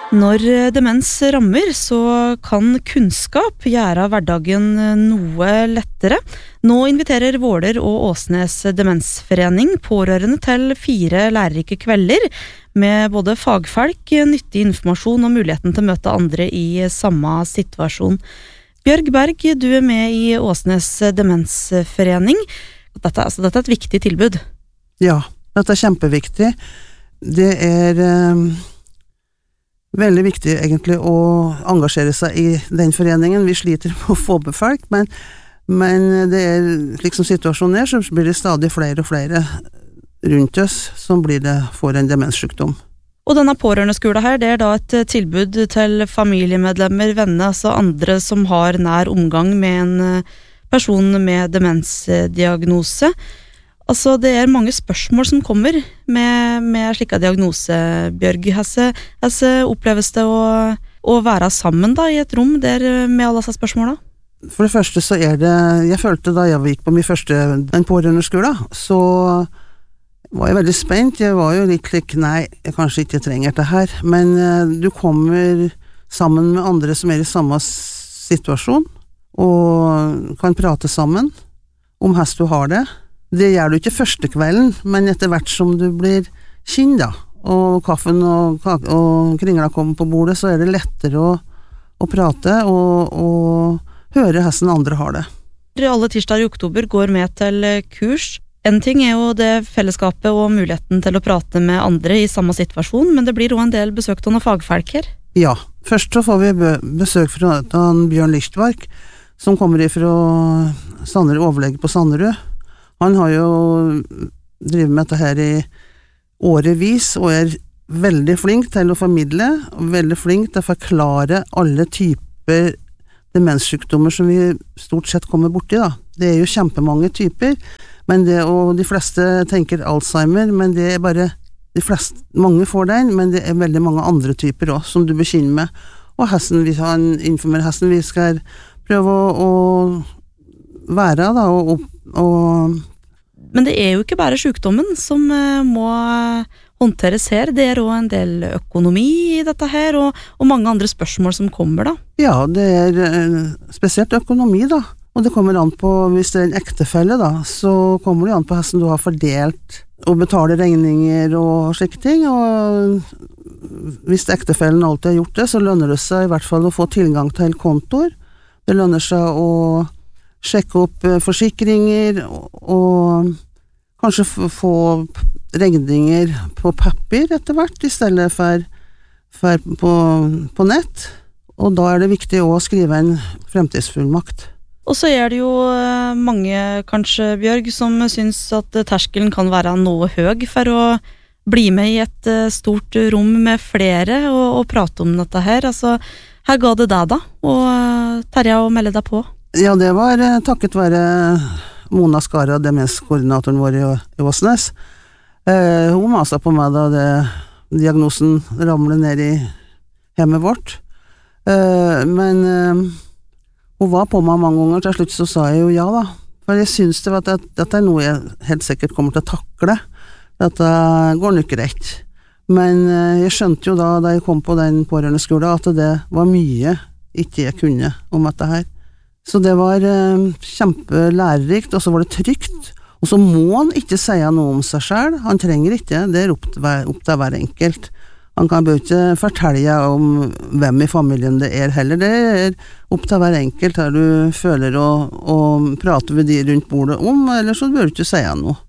Når demens rammer, så kan kunnskap gjøre hverdagen noe lettere. Nå inviterer Våler og Åsnes demensforening pårørende til 4 lærerike kvelder, med både fagfolk, nyttig informasjon og muligheten til å møte andre i samme situasjon. Bjørg Berg, du er med i Åsnes demensforening. Dette er et viktig tilbud. Ja, dette er kjempeviktig. Det er veldig viktig egentlig å engasjere seg i den foreningen. Vi sliter med å få med folk, men det er liksom situasjonen er, så blir det stadig flere og flere rundt oss som får en demenssykdom. Og denne pårørendeskolen her, det er da et tilbud til familiemedlemmer, venner, altså andre som har nær omgang med en person med demensdiagnose. Altså, det er mange spørsmål som kommer med slike diagnose, Bjørg. Hvordan oppleves det å være sammen da, i et rom der med alle disse spørsmålene? For det første så er det, jeg følte da jeg gikk på min første pårørendeskolen, så var jeg veldig spent. Jeg var jo litt slik, nei, jeg kanskje ikke trenger det her. Men du kommer sammen med andre som er i samme situasjon, og kan prate sammen om hvordan du har det. Det gjør du ikke første kvelden, men etter hvert som du blir kinn da, og kaffen og kringla kommer på bordet, så er det lettere å prate og høre hvordan andre har det. Alle tirsdager i oktober går med til kurs. En ting er jo det fellesskapet og muligheten til å prate med andre i samme situasjon, men det blir også en del besøk av noen fagfolk her. Ja, først så får vi besøk fra Bjørn Lichtwark, som kommer fra overlege på Sanderud. Han har jo drivet med dette her i årevis, og er veldig flink til å formidle, og veldig flink til å forklare alle typer demenssykdommer som vi stort sett kommer borti da. Det er jo kjempemange typer, men de fleste tenker Alzheimer, men det er bare, mange får den, men det er veldig mange andre typer også, som du bekynner med, og hvordan vi kan informere, hvordan vi skal prøve å være da, Men det er jo ikke bare sykdommen som må håndteres her, det er også en del økonomi i dette her, og mange andre spørsmål som kommer da. Ja, det er spesielt økonomi da, og det kommer an på, hvis det er en ektefelle da, så kommer det an på hvordan du har fordelt og betaler regninger og slike ting, og hvis ektefellen alltid har gjort det, så lønner det seg i hvert fall å få tilgang til kontor. Det lønner seg å sjekke opp forsikringer og kanskje få regninger på papir etter hvert i stedet for på nett, og da er det viktig å skrive en fremtidsfullmakt. Og så er det jo mange, kanskje Bjørg, som synes at terskelen kan være noe høy for å bli med i et stort rom med flere og prate om dette her. Altså, her ga det deg da, og Terje å melde deg på. Ja, det var takket være Mona Skara, demenskoordinatoren vår i Åsnes. Hun maset på meg da diagnosen ramlet ned i hjemmet vårt. Men hun var på meg mange ganger, til slutt så sa jeg jo ja da. For jeg synes det at dette er noe jeg helt sikkert kommer til å takle. Dette går nok greit. Men jeg skjønte jo da jeg kom på den pårørendeskolen, at det var mye ikke jeg kunne om dette her. Så det var kjempelærerikt, og så var det trygt. Og så må han ikke si noe om seg selv. Han trenger ikke, det er opp til hver enkelt. Han kan bare ikke fortelle om hvem i familien det er heller. Det er opp til hver enkelt her du føler å prate med de rundt bordet om, eller så bør du ikke si noe.